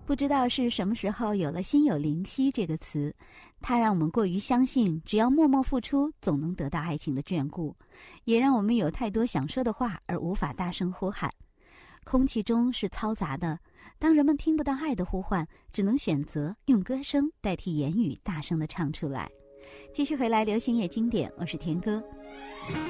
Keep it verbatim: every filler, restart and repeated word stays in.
不知道是什么时候有了心有灵犀这个词，它让我们过于相信只要默默付出总能得到爱情的眷顾，也让我们有太多想说的话而无法大声呼喊。空气中是嘈杂的，当人们听不到爱的呼唤，只能选择用歌声代替言语大声地唱出来。继续回来流行乐经典，我是田歌。